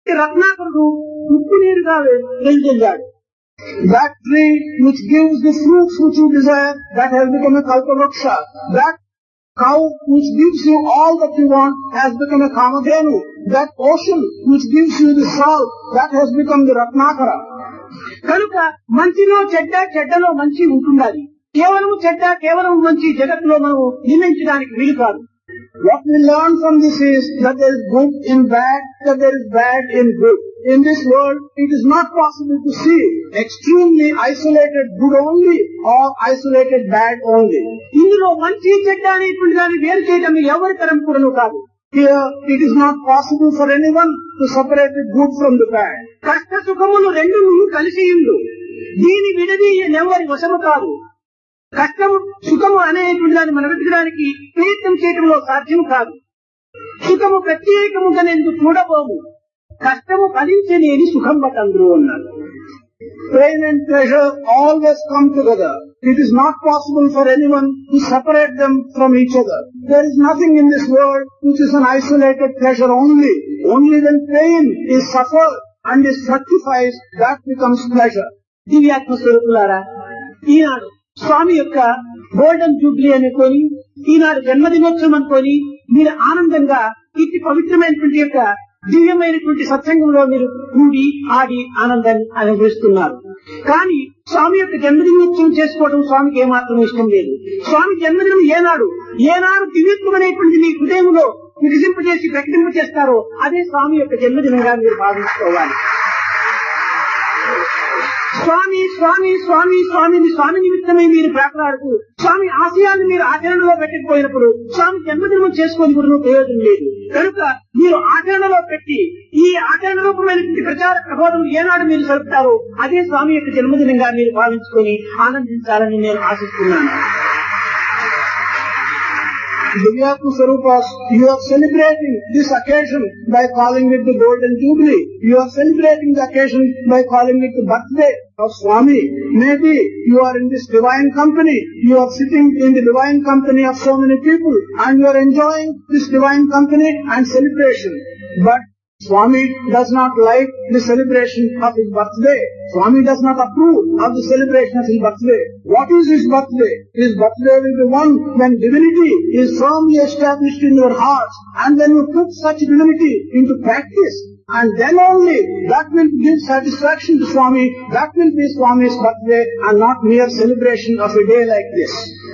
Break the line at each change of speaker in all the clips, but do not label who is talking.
రత్నాకరుడు ఉప్పు నీరుగా వెళ్తాడు.
That tree which gives the fruits which you desire, that has become a kalpavruksha. That cow which gives you all that you want has become a kamadhenu. That ocean which gives you the salt, that has become the ratnakara.
కనుక మంచిలో చెడ్డ, చెడ్డలో మంచి ఉంటుండాలి. కేవలం చెడ్డ, కేవలం మంచి జగత్తులో మనం నిర్ణయించడానికి వీలు కాదు.
What we learn from this is that there is good in bad, that there is bad in good. In this world, it is not possible to see extremely isolated good only or isolated bad only.
ఇందులో మంచి చెడ్డ అనేటువంటి దాన్ని వేరు చేయడం ఎవరి తరం కూడాను కాదు.
Here, it is not possible for anyone to separate the good from the bad.
కష్ట సుఖములు రెండు కలిసి ఉండు. దీని విడదీయనెవరి వశము కాదు. కష్టము సుఖము అనేటువంటి దాన్ని మనం వెతకడానికి ప్రయత్నం చేయడంలో సాధ్యం కాదు. సుఖము ప్రత్యేకముగా నేను చూడబోము, కష్టము ఫలించలేని సుఖం బతందరూ అన్నారు.
Pain and pleasure always come together. It is not possible for anyone to separate them from each other. There is nothing in this world which is an isolated pleasure only. Only when pain is suffered and is fructifies, that becomes pleasure.
దివ్యాత్మ స్వరూపులారా, ఈనాడు స్వామి యొక్క golden Jubilee అనుకొని, ఈనాడు జన్మదినోత్సవం అనుకొని మీరు ఆనందంగా ఇట్టి పవిత్రమైనటువంటి యొక్క దివ్యమైనటువంటి సత్సంగంలో మీరు కూడి ఆడి ఆనందాన్ని అనుభవిస్తున్నారు. కానీ స్వామి యొక్క జన్మదినోత్సవం చేసుకోవడం స్వామికి ఏమాత్రం ఇష్టం లేదు. స్వామి జన్మదినం ఏనాడు దివ్యత్వమైనటువంటి మీ హృదయంలో వికసింపజేసి ప్రకటింపజేస్తారో అదే స్వామి యొక్క జన్మదినంగా మీరు భావించుకోవాలి. స్వామి స్వామి స్వామి స్వామిని స్వామి నిమిత్తమే మీరు ప్రాకులాడుతూ స్వామి ఆశయాన్ని మీరు ఆచరణలో పెట్టకపోయినప్పుడు స్వామి జన్మదినం చేసుకొని కూడా ప్రయోజనం లేదు. కనుక మీరు ఆచరణలో పెట్టి ఈ ఆచరణ రూపమైనటువంటి ప్రచార ప్రబోధం ఏనాడు మీరు జరుపుతారో అదే స్వామి యొక్క జన్మదినంగా మీరు భావించుకొని ఆనందించాలని నేను ఆశిస్తున్నాను.
Divyatma Swarupas, you are celebrating this occasion by calling it the Golden Jubilee. You are celebrating the occasion by calling it the birthday of Swami. Maybe you are in this divine company. You are sitting in the divine company of so many people and you are enjoying this divine company and celebration. But Swami does not like the celebration of his birthday. Swami does not approve of the celebration of his birthday. What is his birthday? His birthday will be one when divinity is firmly established in your hearts, and when you put such divinity into practice, and then only that will give satisfaction to Swami. That will be Swami's birthday and not mere celebration of a day like this.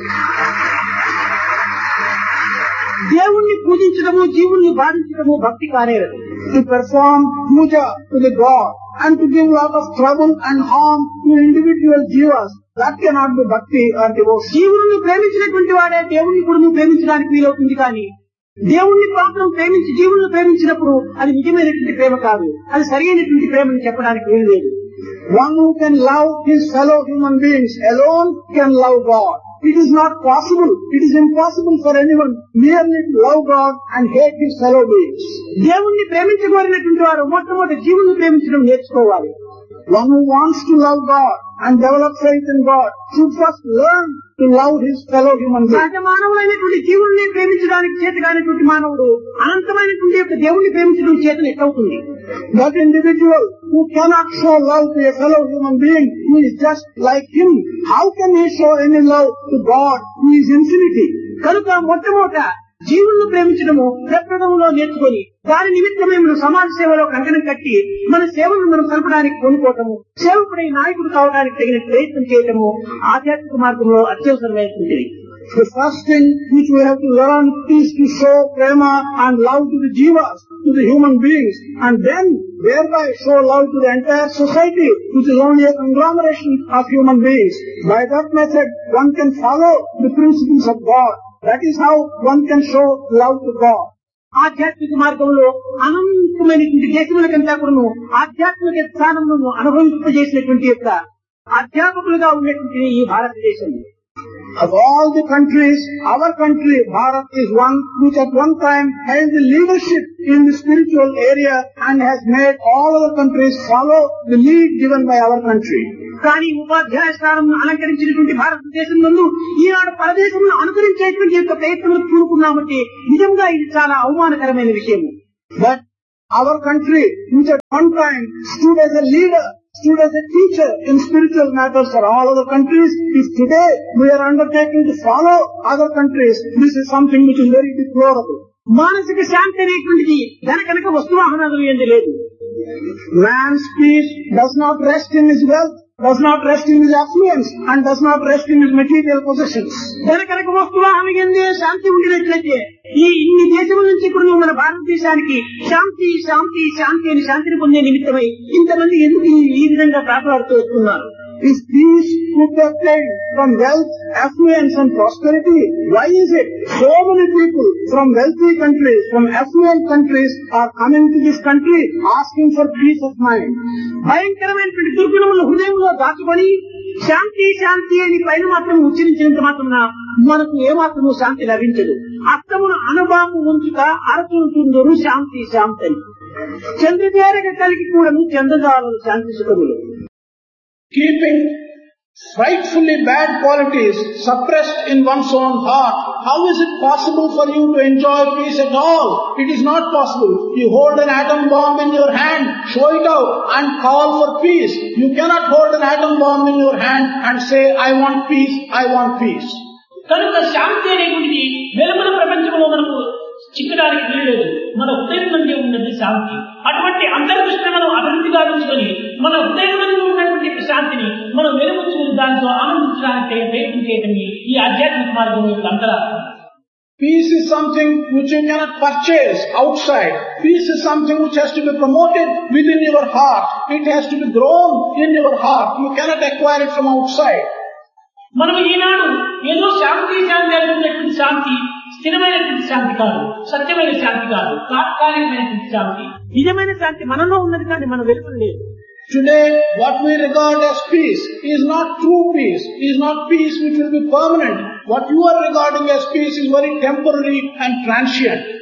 దేవుణ్ణి పూజించడము, జీవుల్ని బాధించడము భక్తి కానేరదు.
To perform puja to the God and to give lot of trouble and harm to individual jivas, that cannot be bhakti or devotion.
జీవులను ప్రేమించినటువంటి వాడే దేవుణ్ణి కూడా ప్రేమించడానికి వీలవుతుంది. కానీ దేవుణ్ణి మాత్రం ప్రేమించి జీవులను ప్రేమించినప్పుడు అది నిజమైనటువంటి ప్రేమ కాదు, అది సరైనటువంటి ప్రేమని చెప్పడానికి వీలు లేదు.
One who can love his fellow human beings alone can love God. It is not possible. It is impossible for anyone merely to love God and hate his fellow beings.
దేవుణ్ణి ప్రేమించగలిగినటువంటి వారు మొట్టమొదటి జీవులను ప్రేమించడం నేర్చుకోవాలి.
One who wants to love God and develop faith in God should first learn to love his fellow human beings.
సహజ మానవులైనటువంటి జీవుల్ని ప్రేమించడానికి చేతగానేటువంటి మానవుడు అనంతమైనటువంటి యొక్క దేవుణ్ణి ప్రేమించడం చేతను ఎట్లవుతుంది?
That individual who cannot show love to a fellow human being who is just like him, how can he show any love to God who is infinity?
కనుక మొట్టమొదట జీవులను ప్రేమించడము ప్రప్రథమంలో నేర్చుకొని దాని నిమిత్తమే మనం సమాజ సేవలో కంకణం కట్టి మన సేవలను మనం కలపడానికి కొనుక్కోవటము, సేవకుడై నాయకుడు కావడానికి తగిన ప్రయత్నం చేయటము ఆధ్యాత్మిక మార్గంలో అత్యవసరమైనటువంటిది.
The first thing which we have to learn is to show prema and love to the jivas, to the human beings, and then thereby show love to the entire society, which is only a conglomeration of human beings. By that method, one can follow the principles of God. That is how one can show love to God.
ఆధ్యాత్మిక మార్గంలో అనంతమైనటువంటి దేశములకంతా కూడా ఆధ్యాత్మిక స్థానమును అనుభవింపజేసినటువంటి యొక్క అధ్యాపకులుగా ఉన్నటువంటి ఈ భారతదేశం.
Of all the countries, our country, Bharat, is one which at one time held the leadership in the spiritual area and has made all other countries follow the lead given by our country.
కానీ ఉపాధ్యాయ స్థానం అలంకరించినటువంటి భారతదేశం నందు ఈనాడు పరదేశంలో అనుకరించేటువంటి యొక్క ప్రయత్నం చూడుకున్నామంటే నిజంగా ఇది చాలా అవమానకరమైన విషయం.
But Our country, which at one time stood as a leader, stood as a teacher in spiritual matters for all other countries, if today we are undertaking to follow other countries, this is something which is very deplorable.
మానసిక శాంతి అనేటువంటిది ధనకనక వస్తువాహనాదులు ఏంది లేదు.
Man's peace does not rest in his wealth, does not rest in his affluence, and does not rest in his material possessions.
ధనకనక వస్తువాహనం ఎందే శాంతి ఉండినట్లయితే ఈ ఇన్ని దేశముల నుంచి ఇప్పుడు నువ్వు మన భారతదేశానికి శాంతి శాంతి శాంతి అని శాంతిని పొందే నిమిత్తమై ఇంతమంది ఎందుకు ఈ విధంగా ప్రార్థలాడుతూ వస్తున్నారు?
If peace could be obtained from wealth, affluence and prosperity, why is it so many people from wealthy countries, from affluent countries are coming to this country asking for peace of mind?
భయంకరమైనటువంటి దుర్గుణములు హృదయంలో దాచుకొని శాంతి శాంతి అని పైన మాత్రం ఉచ్చరించినంత మాత్రమున మనకు ఏమాత్రము శాంతి లభించదు. అత్తమును అనుభవం ఉంచుక అరచుంటుందరు శాంతి శాంతి అని. చంద్రదేరగ కలిగి కూడా చంద్రదారులు శాంతి సుఖములు.
Keeping frightfully bad qualities suppressed in one's own heart, how is it possible for you to enjoy peace at all? It is not possible. You hold an atom bomb in your hand, show it out and call for peace. You cannot hold an atom bomb in your hand and say, I want peace, I want peace.
కనుక శాంతి అనేటువంటిది వెలుగుల ప్రపంచంలో మనకు చిక్కడానికి వీల్లేదు. మన హృదయం నుండి ఉన్నది శాంతి. అటువంటి అంతర్దృష్టిని మనం అభివృద్ధి గావించుకొని మన హృదయం నుండి ఉన్నటువంటి శాంతిని మనం వెలుగుచ్చుకుని దాంతో ఆనందించడానికి ప్రయత్నం చేయటం ఈ ఆధ్యాత్మిక మార్గం యొక్క అంతరార్థం.
Peace is something which you cannot purchase outside. Peace is something which has to be promoted within your heart. It has to be grown in your heart. You cannot acquire it from outside.
మనం ఈనాడు ఏదో శాంతి శాంతి అనుకున్నటువంటి శాంతి స్థిరమైనటువంటి శాంతి కాదు, సత్యమైన శాంతి కాదు, తాత్కాలికమైనటువంటి శాంతి. నిజమైన శాంతి మనలో ఉన్నది కానీ మన వెలుగులు లేదు.
Today, what we regard as peace is not true peace, is not peace which will be permanent. What you are regarding as peace is very temporary and transient.